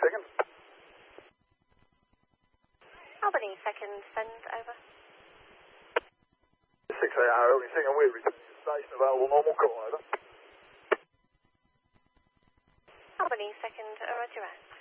seconds. Albany, second, send over. 6 AR, only thing, and we're returning to station, available normal call, over. Albany, second, roger out.